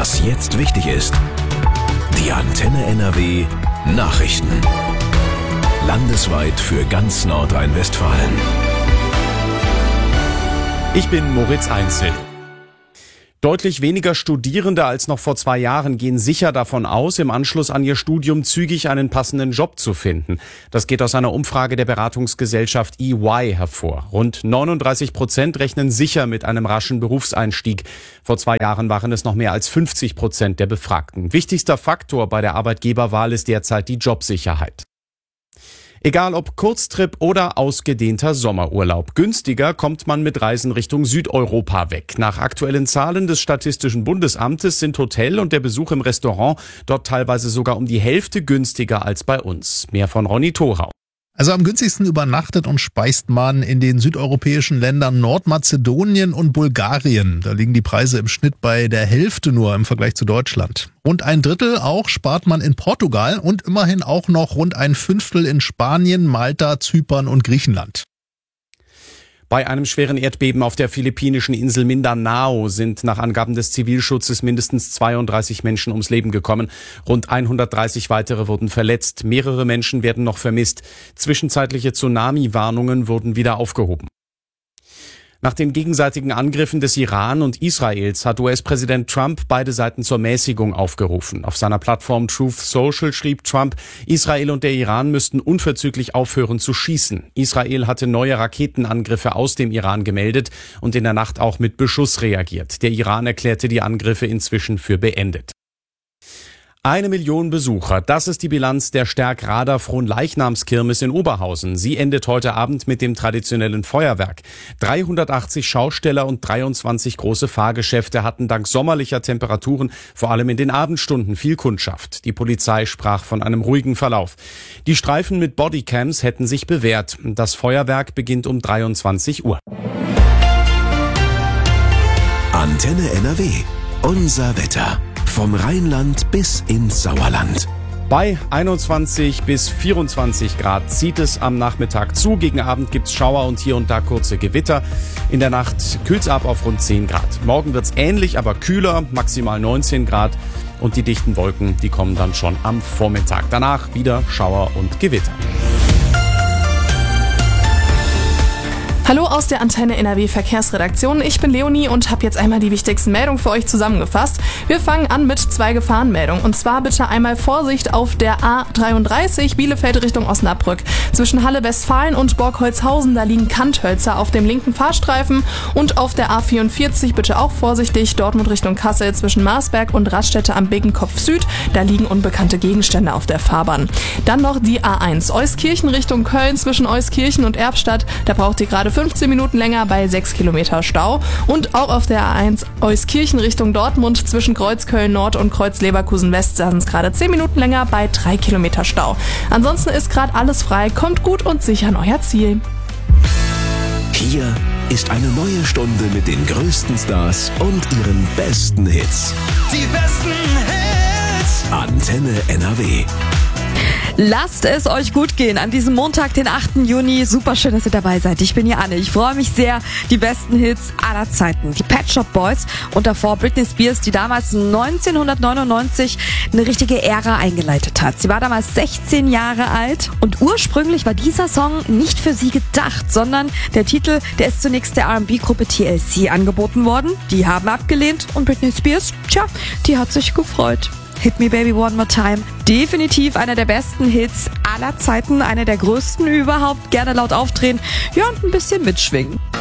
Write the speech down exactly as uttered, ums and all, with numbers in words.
Was jetzt wichtig ist. Die Antenne N R W Nachrichten. Landesweit für ganz Nordrhein-Westfalen. Ich bin Moritz Einzel. Deutlich weniger Studierende als noch vor zwei Jahren gehen sicher davon aus, im Anschluss an ihr Studium zügig einen passenden Job zu finden. Das geht aus einer Umfrage der Beratungsgesellschaft E Y hervor. Rund neununddreißig Prozent rechnen sicher mit einem raschen Berufseinstieg. Vor zwei Jahren waren es noch mehr als fünfzig Prozent der Befragten. Wichtigster Faktor bei der Arbeitgeberwahl ist derzeit die Jobsicherheit. Egal ob Kurztrip oder ausgedehnter Sommerurlaub, günstiger kommt man mit Reisen Richtung Südeuropa weg. Nach aktuellen Zahlen des Statistischen Bundesamtes sind Hotel und der Besuch im Restaurant dort teilweise sogar um die Hälfte günstiger als bei uns. Mehr von Ronny Thorau. Also am günstigsten übernachtet und speist man in den südeuropäischen Ländern Nordmazedonien und Bulgarien. Da liegen die Preise im Schnitt bei der Hälfte nur im Vergleich zu Deutschland. Rund ein Drittel auch spart man in Portugal und immerhin auch noch rund ein Fünftel in Spanien, Malta, Zypern und Griechenland. Bei einem schweren Erdbeben auf der philippinischen Insel Mindanao sind nach Angaben des Zivilschutzes mindestens zweiunddreißig Menschen ums Leben gekommen. Rund hundertdreißig weitere wurden verletzt. Mehrere Menschen werden noch vermisst. Zwischenzeitliche Tsunami-Warnungen wurden wieder aufgehoben. Nach den gegenseitigen Angriffen des Iran und Israels hat U S-Präsident Trump beide Seiten zur Mäßigung aufgerufen. Auf seiner Plattform Truth Social schrieb Trump, Israel und der Iran müssten unverzüglich aufhören zu schießen. Israel hatte neue Raketenangriffe aus dem Iran gemeldet und in der Nacht auch mit Beschuss reagiert. Der Iran erklärte die Angriffe inzwischen für beendet. Eine Million Besucher, das ist die Bilanz der Stärkrader Fronleichnamskirmes in Oberhausen. Sie endet heute Abend mit dem traditionellen Feuerwerk. dreihundertachtzig Schausteller und dreiundzwanzig große Fahrgeschäfte hatten dank sommerlicher Temperaturen vor allem in den Abendstunden viel Kundschaft. Die Polizei sprach von einem ruhigen Verlauf. Die Streifen mit Bodycams hätten sich bewährt. Das Feuerwerk beginnt um dreiundzwanzig Uhr. Antenne N R W. Unser Wetter. Vom Rheinland bis ins Sauerland. Bei einundzwanzig bis vierundzwanzig Grad zieht es am Nachmittag zu. Gegen Abend gibt's Schauer und hier und da kurze Gewitter. In der Nacht kühlt's ab auf rund zehn Grad. Morgen wird's ähnlich, aber kühler, maximal neunzehn Grad. Und die dichten Wolken, die kommen dann schon am Vormittag. Danach wieder Schauer und Gewitter. Hallo aus der Antenne N R W Verkehrsredaktion. Ich bin Leonie und habe jetzt einmal die wichtigsten Meldungen für euch zusammengefasst. Wir fangen an mit zwei Gefahrenmeldungen. Und zwar bitte einmal Vorsicht auf der A dreiunddreißig Bielefeld Richtung Osnabrück. Zwischen Halle Westfalen und Borgholzhausen, da liegen Kanthölzer auf dem linken Fahrstreifen. Und auf der A vierundvierzig bitte auch vorsichtig, Dortmund Richtung Kassel zwischen Marsberg und Raststätte am Biggenkopf Süd. Da liegen unbekannte Gegenstände auf der Fahrbahn. Dann noch die A eins Euskirchen Richtung Köln zwischen Euskirchen und Erbstadt. Da braucht ihr gerade fünfzehn Minuten länger bei sechs Kilometer Stau. Und auch auf der A eins Euskirchen Richtung Dortmund zwischen Kreuzköln Nord und Kreuz Leverkusen West sind es gerade zehn Minuten länger bei drei Kilometer Stau. Ansonsten ist gerade alles frei. Kommt gut und sicher an euer Ziel. Hier ist eine neue Stunde mit den größten Stars und ihren besten Hits. Die besten Hits. Antenne N R W. Lasst es euch gut gehen an diesem Montag, den achten Juni. Super schön, dass ihr dabei seid. Ich bin hier Anne. Ich freue mich sehr. Die besten Hits aller Zeiten. Die Pet Shop Boys und davor Britney Spears, die damals neunzehnhundertneunundneunzig eine richtige Ära eingeleitet hat. Sie war damals sechzehn Jahre alt und ursprünglich war dieser Song nicht für sie gedacht, sondern der Titel, der ist zunächst der R and B-Gruppe T L C angeboten worden. Die haben abgelehnt und Britney Spears, tja, die hat sich gefreut. Hit Me Baby One More Time. Definitiv einer der besten Hits aller Zeiten, einer der größten überhaupt. Gerne laut aufdrehen, ja, und ein bisschen mitschwingen.